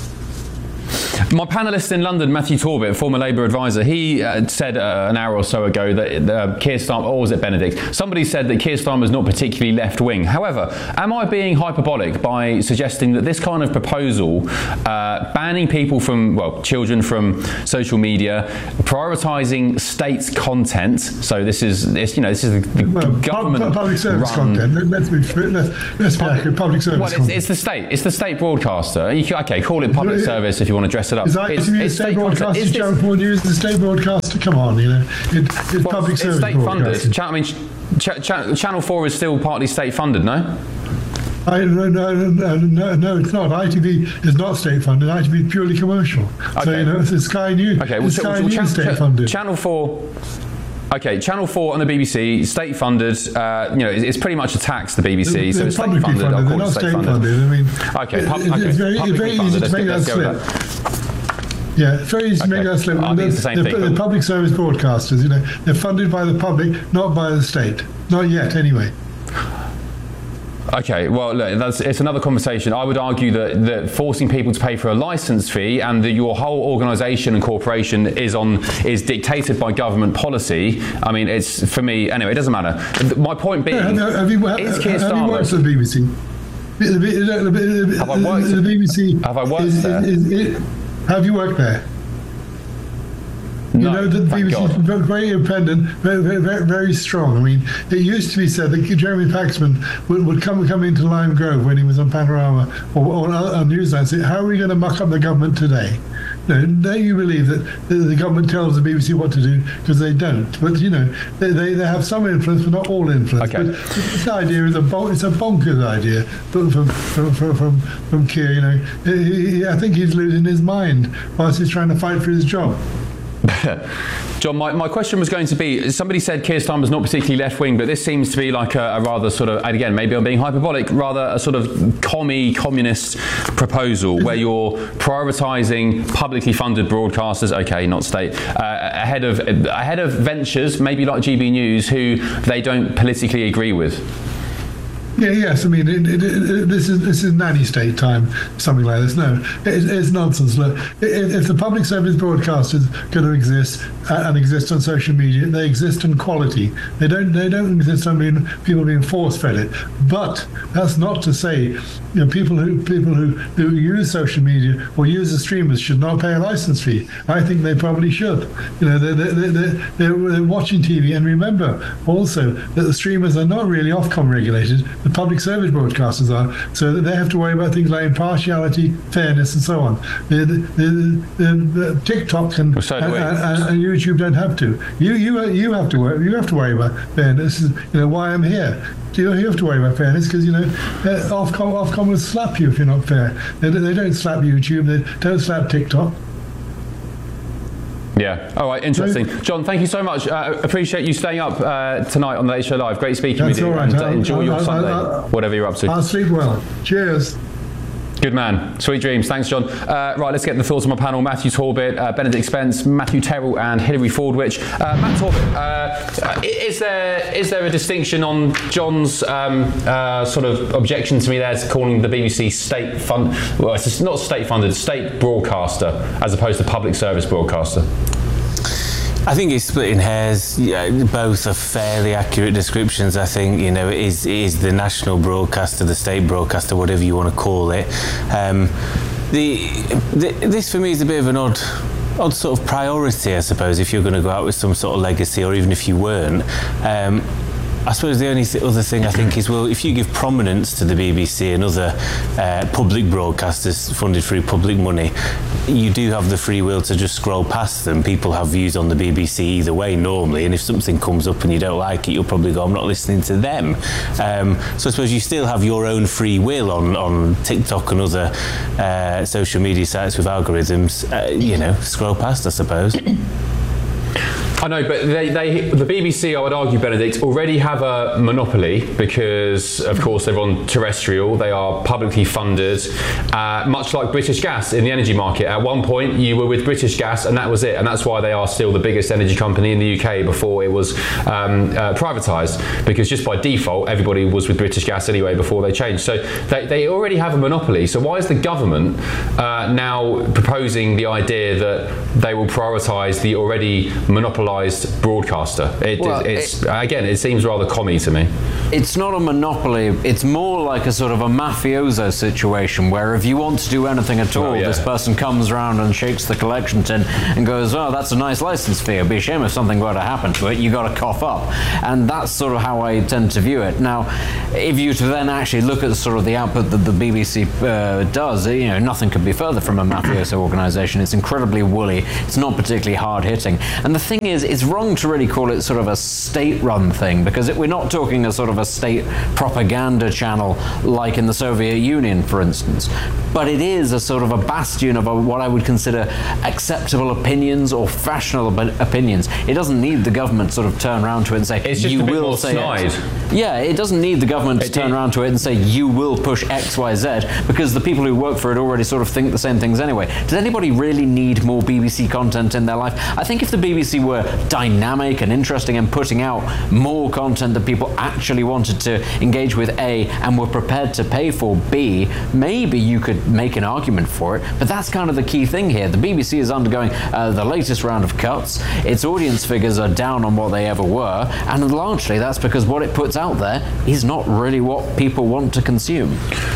My panellist in London, Matthew Torbet, former Labour advisor, he uh, said uh, an hour or so ago that uh, Keir Starmer, or was it Benedict? Somebody said that Keir Starmer is not particularly left-wing. However, am I being hyperbolic by suggesting that this kind of proposal, uh, banning people from, well, children from social media, prioritising state content, so this is, this, you know, this is the, the well, government public service run, content. Let's be let's, let's public, be public service. Well, it's, it's the state. It's the state broadcaster. You can, okay, call it public service if you want to dress it up. Is I T V it's, a state broadcaster? Channel four News the state broadcaster? Come on, you know, it, it's well, public it's service state funded. Ch- I mean, ch- ch- Channel four is still partly state funded, no? I, no, no, no, no, no, it's not. I T V is not state funded. I T V is purely commercial. Okay. So you know, it's Sky News. Okay, well, Sky well, News well, ch- state funded. Channel four. Okay, Channel four and the B B C, state funded. Uh, you know, it's, it's pretty much a tax. The B B C, they're, so they're it's state funded. funded. I'll They're call not it state state funded. funded. I mean, okay, pub- it, okay, it's very, publicly very funded. easy Let's to make let's that go slip. with that. Yeah, it's very easy to okay. make that slip. I think it's the same the, people. the public service broadcasters, you know, they're funded by the public, not by the state. Not yet, anyway. Okay, well, look, that's, it's another conversation. I would argue that, that forcing people to pay for a license fee and that your whole organisation and corporation is on is dictated by government policy. I mean, it's for me anyway. It doesn't matter. My point being, yeah, have you, is Keir have Starmer, you worked for the B B C? The, the, the, the, have I worked? The B B C. Have I worked is, there? Is, is, is, have you worked there? You no, know, the B B C is very independent, very, very, very, very strong. I mean, it used to be said that Jeremy Paxman would, would come come into Lime Grove when he was on Panorama or, or on Newsline and say, how are we going to muck up the government today? No, don't you believe that the, the government tells the B B C what to do, because they don't. But, you know, they, they, they have some influence, but not all influence. Okay. But this idea is a, bon- it's a bonkers idea from, from, from, from, from Keir, you know. He, he, I think he's losing his mind whilst he's trying to fight for his job. John, my, my question was going to be, somebody said Keir Starmer's not particularly left-wing, but this seems to be like a, a rather sort of, and again, maybe I'm being hyperbolic, rather a sort of commie, communist proposal where you're prioritising publicly funded broadcasters, okay, not state, uh, ahead of ahead of ventures, maybe like G B News, who they don't politically agree with. Yeah, yes. I mean, it, it, it, this is this is nanny state time, something like this. No, it, it's nonsense. Look, if, if the public service broadcasters going to exist uh, and exist on social media, they exist in quality. They don't they don't exist on being people being force fed it. But that's not to say, you know, people who people who, who use social media or use the streamers should not pay a license fee. I think they probably should. You know, they're they're, they're, they're, they're watching T V, and remember also that the streamers are not really Ofcom regulated. The public service broadcasters are, so that they have to worry about things like impartiality, fairness, and so on. The, the, the, the, the TikTok and, well, so and, and, and YouTube don't have to. You you you have to worry. You have to worry about fairness. You know why I'm here. You have to worry about fairness because, you know, uh, Ofcom Ofcom will slap you if you're not fair. They, they don't slap YouTube. They don't slap TikTok. Yeah. All right. Interesting. John, thank you so much. Uh, appreciate you staying up uh, tonight on the Late Show Live. Great speaking That's with you. All right. And uh, I'll, enjoy I'll, your I'll, Sunday, I'll, whatever you're up to. I'll sleep well. Cheers. Good man. Sweet dreams. Thanks, John. Uh, right, let's get the thoughts of my panel. Matthew Torbet, uh, Benedict Spence, Matthew Terrell and Hilary Fordwich. Uh, Matt Torbet, uh, is there is there a distinction on John's um, uh, sort of objection to me there to calling the B B C state fund, well, it's not state funded, state broadcaster as opposed to public service broadcaster? I think it's splitting hairs. Yeah, both are fairly accurate descriptions. I think, you know, it is, it is the national broadcaster, the state broadcaster, whatever you want to call it. Um, the, the this for me is a bit of an odd odd sort of priority, I suppose, if you're going to go out with some sort of legacy, or even if you weren't. Um, I suppose the only th- other thing I think is, well, if you give prominence to the B B C and other uh, public broadcasters funded through public money, you do have the free will to just scroll past them. People have views on the B B C either way normally, and if something comes up and you don't like it, you'll probably go, I'm not listening to them. Um, so I suppose you still have your own free will on, on TikTok and other uh, social media sites with algorithms. Uh, you know, scroll past, I suppose. I know, but they, they, the B B C, I would argue, Benedict, already have a monopoly because, of course, they're on terrestrial. They are publicly funded, uh, much like British Gas in the energy market. At one point, you were with British Gas, and that was it. And that's why they are still the biggest energy company in the U K before it was um, uh, privatised, because just by default, everybody was with British Gas anyway before they changed. So they, they already have a monopoly. So why is the government uh, now proposing the idea that they will prioritise the already monopolised broadcaster? It, well, it's it, again, it seems rather commie to me. It's not a monopoly. It's more like a sort of a mafioso situation where if you want to do anything at all, oh, yeah. this person comes around and shakes the collection tin and goes, "Oh, that's a nice license fee. It'd be a shame if something were to happen to it. You got to cough up." And that's sort of how I tend to view it. Now, if you to then actually look at sort of the output that the B B C uh, does, you know, nothing could be further from a mafioso organisation. It's incredibly woolly. It's not particularly hard hitting. And the thing is, it's wrong to really call it sort of a state-run thing, because it, we're not talking a sort of a state propaganda channel like in the Soviet Union, for instance. But it is a sort of a bastion of a, what I would consider acceptable opinions or fashionable opinions. It doesn't need the government to sort of turn around to it and say, it's just you a bit will more say snide. X. Yeah, it doesn't need the government to it turn did. around to it and say, you will push X, Y, Z, because the people who work for it already sort of think the same things anyway. Does anybody really need more B B C content in their life? I think if the B B C were dynamic and interesting and putting out more content that people actually wanted to engage with, A, and were prepared to pay for, B, maybe you could make an argument for it. But that's kind of the key thing here. The B B C is undergoing uh, the latest round of cuts. Its audience figures are down on what they ever were, and largely that's because what it puts out there is not really what people want to consume.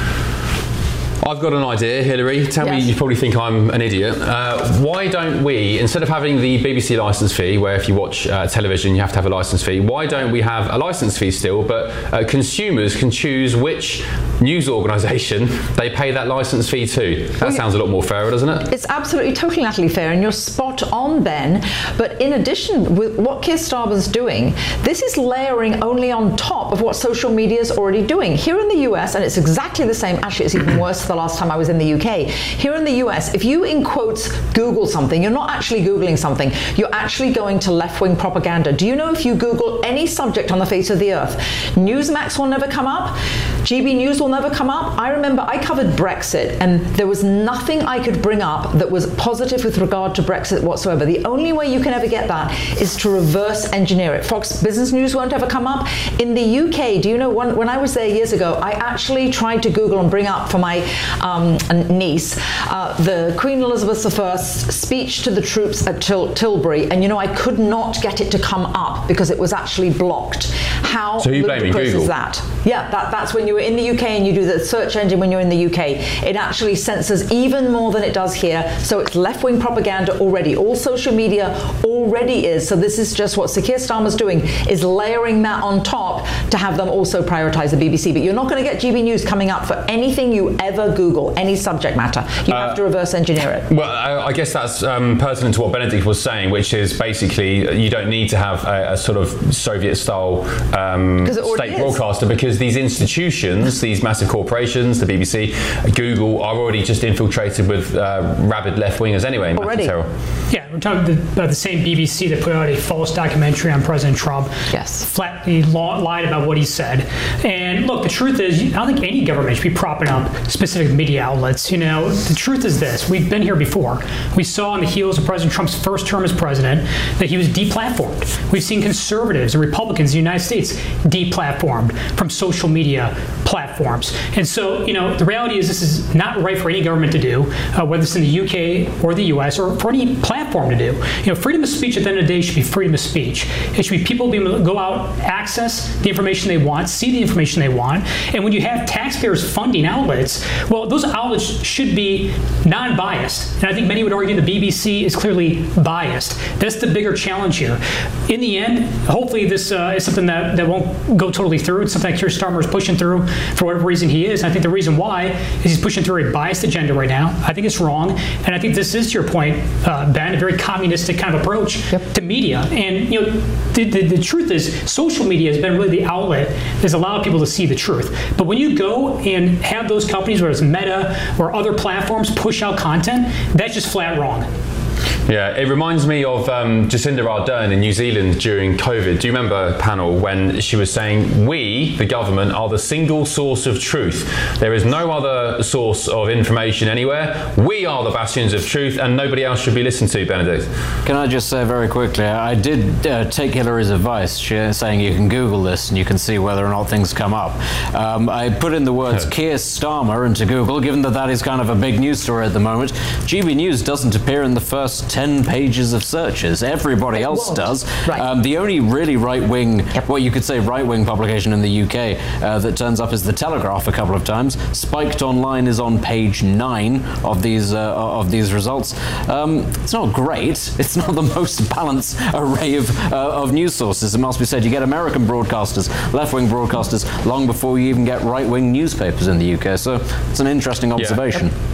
I've got an idea, Hilary. Tell yes. me, you probably think I'm an idiot. Uh, why don't we, instead of having the B B C licence fee, where if you watch uh, television you have to have a licence fee, why don't we have a licence fee still, but uh, consumers can choose which news organisation they pay that licence fee to? That well, sounds a lot more fairer, doesn't it? It's absolutely, totally, and utterly fair, and you're spot on, Ben. But in addition, with what Keir Starmer's doing, this is layering only on top of what social media is already doing. Here in the U S, and it's exactly the same, actually it's even worse the last time I was in the U K. Here in the U S, if you, in quotes, Google something, you're not actually Googling something, you're actually going to left-wing propaganda. Do you know if you Google any subject on the face of the earth, Newsmax will never come up, G B News will never come up? I remember I covered Brexit, and there was nothing I could bring up that was positive with regard to Brexit whatsoever. The only way you can ever get that is to reverse engineer it. Fox Business News won't ever come up. In the U K, do you know, when, when I was there years ago, I actually tried to Google and bring up for my um, niece uh, the Queen Elizabeth the First speech to the troops at Til- Tilbury, and you know, I could not get it to come up because it was actually blocked. How so you blaming ludicrous Google? Is that? Yeah, that, that's when you were in the U K and you do the search engine when you're in the U K. It actually censors even more than it does here, so it's left-wing propaganda already. All social media already is, so this is just what Sir Keir Starmer's doing, is layering that on top to have them also prioritise the B B C. But you're not going to get G B News coming up for anything you ever Google, any subject matter. You uh, have to reverse engineer it. Well, I, I guess that's um, pertinent to what Benedict was saying, which is basically you don't need to have a, a sort of Soviet-style um, state broadcaster, because these institutions, these massive corporations, the B B C, Google, are already just infiltrated with uh, rabid left-wingers anyway. Already. Yeah, we're talking about the same B B C that put out a false documentary on President Trump. Yes. Flatly lied about what he said. And look, the truth is, I don't think any government should be propping up specific media outlets. You know, the truth is this: we've been here before. We saw on the heels of President Trump's first term as president that he was deplatformed. We've seen conservatives and Republicans in the United States deplatformed from social media platforms. And so, you know, the reality is this is not right for any government to do, uh, whether it's in the U K or the U S, or for any platform to do. You know, freedom of speech at the end of the day should be freedom of speech. It should be people being able to go out, access the information they want, see the information they want. And when you have taxpayers funding outlets, well, those outlets should be non-biased. And I think many would argue the B B C is clearly biased. That's the bigger challenge here. In the end, hopefully this uh, is something that, that won't go totally through. It's something that Keir Starmer is pushing through for whatever reason he is. And I think the reason why is he's pushing through a biased agenda right now. I think it's wrong. And I think this is, to your point, uh, Ben, a very communistic kind of approach yep. to media. And, you know, the, the, the truth is social media has been really the outlet that's allowed people to see the truth. But when you go and have those companies, whether it's Meta or other platforms, push out content, that's just flat wrong. Yeah, it reminds me of um, Jacinda Ardern in New Zealand during COVID. Do you remember, panel, when she was saying, we, the government, are the single source of truth. There is no other source of information anywhere. We are the bastions of truth, and nobody else should be listened to, Benedict. Can I just say very quickly, I did uh, take Hillary's advice, she, saying you can Google this and you can see whether or not things come up. Um, I put in the words Keir Starmer into Google, given that that is kind of a big news story at the moment. G B News doesn't appear in the first ten pages of searches. Everybody it else won't. does. Right. Um, the only really right-wing, yep. what you could say right-wing publication in the U K uh, that turns up is The Telegraph a couple of times. Spiked Online is on page nine of these uh, of these results. Um, it's not great. It's not the most balanced array of uh, of news sources, it must be said. You get American broadcasters, left-wing broadcasters, long before you even get right-wing newspapers in the U K. So it's an interesting observation. Yeah.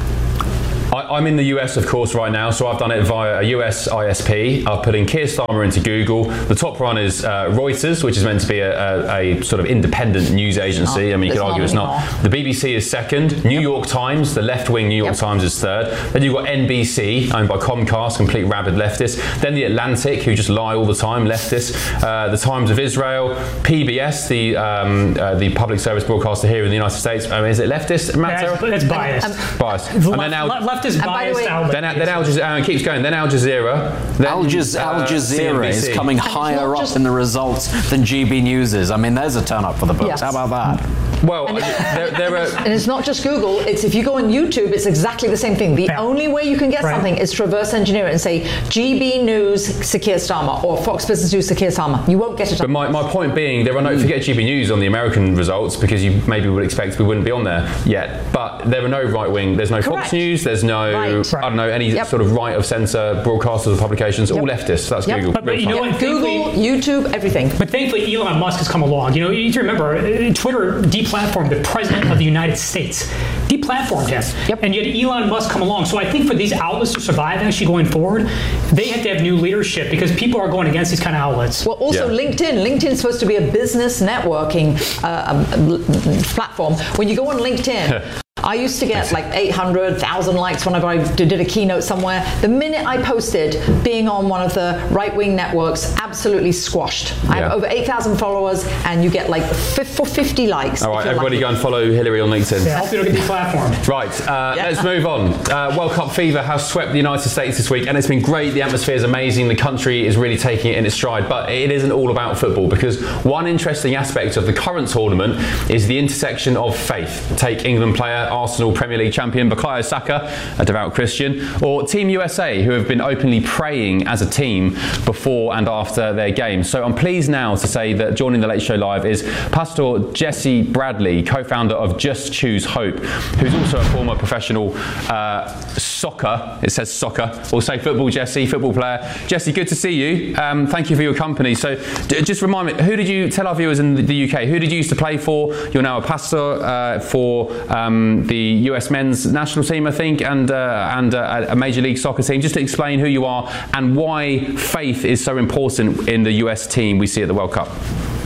I, I'm in the U S, of course, right now, so I've done it via a U S I S P. I've put in Keir Starmer into Google. The top one is uh, Reuters, which is meant to be a, a, a sort of independent news agency. Oh, I mean, you could argue it's not. The B B C is second. New yep. York Times, the left-wing New York yep. Times, is third. Then you've got N B C, owned by Comcast, complete rabid leftist. Then The Atlantic, who just lie all the time, leftist. Uh, the Times of Israel. P B S, the um, uh, the public service broadcaster here in the United States. I mean, is it leftist, Matt? Yeah, it's, it's biased. Um, biased. It's and left, then now, left is unbiased outlet. Then, then Al Jazeera, uh, keeps going, then Al Jazeera. Then, Al, Jaz- uh, Al Jazeera C N B C. is coming higher up in the results than G B News is. I mean, there's a turn up for the books. Yes. How about that? Well, there, there are... And it's not just Google, it's if you go on YouTube, it's exactly the same thing. The Yeah. only way you can get Right. something is to reverse engineer it and say G B News, Sakir Starmer, or Fox Business News, Sakir Starmer. You won't get it. But my, my point being, there are no, forget G B News on the American results, because you maybe would expect we wouldn't be on there yet. But there are no right wing, there's no Correct. Fox News, there's no, Right. I don't know, any Yep. sort of right of centre broadcasters or publications, all leftists. That's Yep. Google. But, but you know what? Google, YouTube, everything. But thankfully, Elon Musk has come along. You know, you need to remember, uh, Twitter deplatformed the president of the United States. Deplatformed him. Yep. And yet Elon Musk come along. So I think for these outlets to survive actually going forward, they have to have new leadership because people are going against these kind of outlets. Well, also Yeah. LinkedIn. LinkedIn is supposed to be a business networking uh, um, platform. When you go on LinkedIn, I used to get like eight hundred thousand likes whenever I did a keynote somewhere. The minute I posted being on one of the right-wing networks, absolutely squashed. I have Yeah. over eight thousand followers, and you get like f- for fifty likes. All if right, you're everybody lucky. go and follow Hillary on LinkedIn. Yeah, I hope you don't get deplatformed. Right, uh, Yeah. let's move on. Uh, World Cup fever has swept the United States this week, and it's been great. The atmosphere is amazing. The country is really taking it in its stride, but it isn't all about football, because one interesting aspect of the current tournament is the intersection of faith. Take England player, Arsenal Premier League champion Bukayo Saka, a devout Christian, or Team U S A, who have been openly praying as a team before and after their games. So I'm pleased now to say that joining the Late Show Live is Pastor Jesse Bradley, co-founder of Just Choose Hope, who's also a former professional uh, soccer, it says soccer, or say football, Jesse, football player. Jesse, good to see you. Um, thank you for your company. So d- just remind me, who did you, tell our viewers in the, the U K, who did you used to play for? You're now a pastor uh, for um, the U S men's national team, I think, and uh, and uh, a Major League Soccer team. Just to explain who you are and why faith is so important in the U S team we see at the World Cup.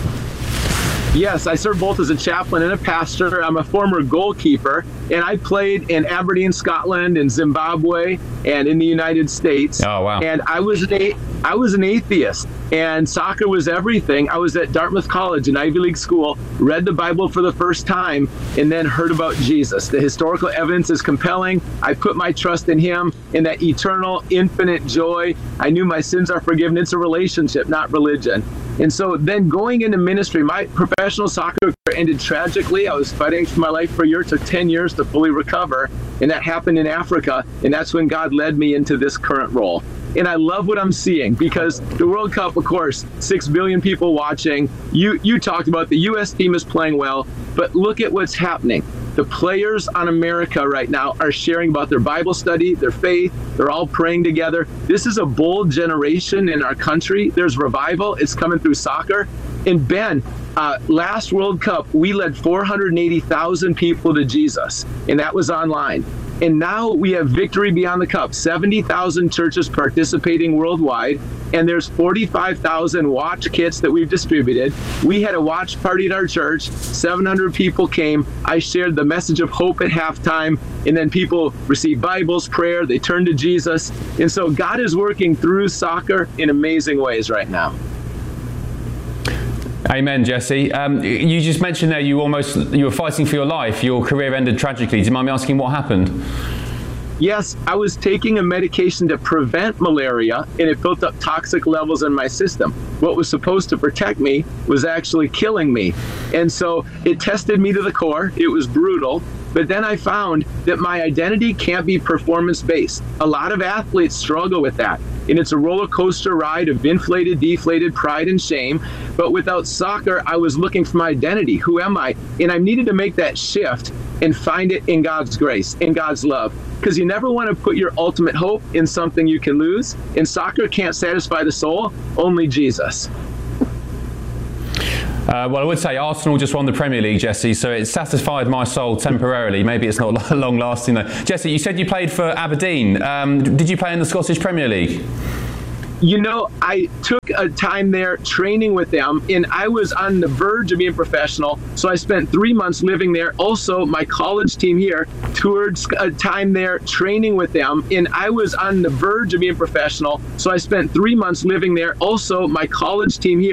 Yes, I serve both as a chaplain and a pastor. I'm a former goalkeeper, and I played in Aberdeen, Scotland, in Zimbabwe, and in the United States. Oh, wow. And I was an a- I was an atheist, and soccer was everything. I was at Dartmouth College, an Ivy League school, read the Bible for the first time, and then heard about Jesus. The historical evidence is compelling. I put my trust in him, in that eternal, infinite joy. I knew my sins are forgiven. It's a relationship, not religion. And so then going into ministry, my professional soccer career ended tragically. I was fighting for my life for a year. It took ten years to fully recover. And that happened in Africa. And that's when God led me into this current role. And I love what I'm seeing, because the World Cup, of course, six billion people watching. You, you talked about the U S team is playing well, but look at what's happening. The players on America right now are sharing about their Bible study, their faith. They're all praying together. This is a bold generation in our country. There's revival. It's coming through soccer. And Ben, uh, last World Cup, we led four hundred eighty thousand people to Jesus, and that was online. And now we have Victory Beyond the Cup, seventy thousand churches participating worldwide, and there's forty-five thousand watch kits that we've distributed. We had a watch party at our church, seven hundred people came. I shared the message of hope at halftime, and then people received Bibles, prayer, they turned to Jesus. And so God is working through soccer in amazing ways right now. Amen, Jesse. Um, you just mentioned there you almost you were fighting for your life. Your career ended tragically. Do you mind me asking what happened? Yes, I was taking a medication to prevent malaria, and it built up toxic levels in my system. What was supposed to protect me was actually killing me. And so it tested me to the core. It was brutal. But then I found that my identity can't be performance-based. A lot of athletes struggle with that. And it's a roller coaster ride of inflated, deflated pride and shame. But without soccer, I was looking for my identity. Who am I? And I needed to make that shift and find it in God's grace, in God's love. Because you never want to put your ultimate hope in something you can lose. And soccer can't satisfy the soul, only Jesus. Uh, well, I would say Arsenal just won the Premier League, Jesse, so it satisfied my soul temporarily. Maybe it's not long-lasting, though. Jesse, you said you played for Aberdeen. Um, did you play in the Scottish Premier League? You know, I took a time there training with them, and I was on the verge of being professional. So I spent three months living there. Also, my college team here toured a time there training with them, and I was on the verge of being professional. So I spent three months living there. Also, my college team here